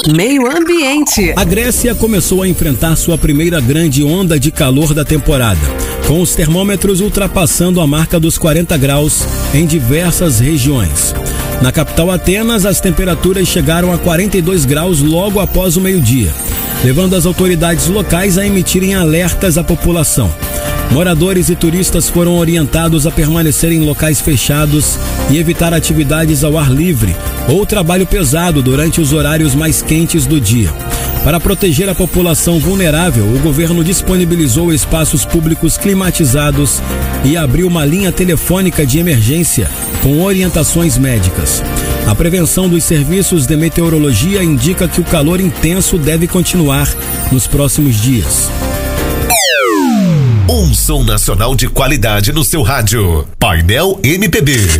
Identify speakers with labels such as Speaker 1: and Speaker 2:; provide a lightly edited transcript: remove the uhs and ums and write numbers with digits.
Speaker 1: Meio Ambiente.
Speaker 2: A Grécia começou a enfrentar sua primeira grande onda de calor da temporada, com os termômetros ultrapassando a marca dos 40 graus em diversas regiões. Na capital Atenas, as temperaturas chegaram a 42 graus logo após o meio-dia, levando as autoridades locais a emitirem alertas à população. Moradores e turistas foram orientados a permanecer em locais fechados e evitar atividades ao ar livre ou trabalho pesado durante os horários mais quentes do dia. Para proteger a população vulnerável, o governo disponibilizou espaços públicos climatizados e abriu uma linha telefônica de emergência com orientações médicas. A prevenção dos serviços de meteorologia indica que o calor intenso deve continuar nos próximos dias.
Speaker 3: Um som nacional de qualidade no seu rádio. Painel MPB.